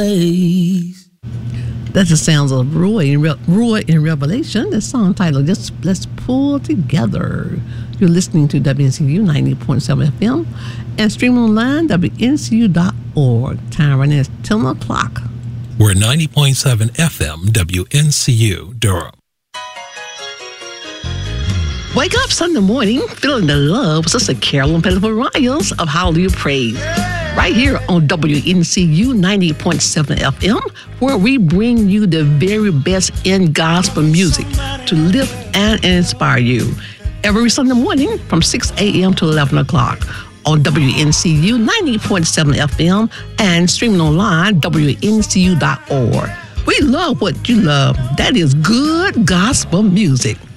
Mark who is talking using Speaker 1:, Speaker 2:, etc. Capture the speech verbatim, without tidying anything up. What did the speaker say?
Speaker 1: That's the sounds of Roy in, Re- Roy in Revelation. The song titled Just Let's Pull Together. You're listening to W N C U ninety point seven F M and streaming online W N C U dot org. Time right now is ten o'clock.
Speaker 2: We're ninety point seven F M W N C U Durham.
Speaker 1: Wake up Sunday morning feeling the love with Sister Carolyn Pettiford Ryans of Hallelujah Praise. Right here on W N C U ninety point seven F M, where we bring you the very best in gospel music to lift and inspire you. Every Sunday morning from six a.m. to eleven o'clock on W N C U ninety point seven F M and streaming online W N C U dot org. We love what you love. That is good gospel music.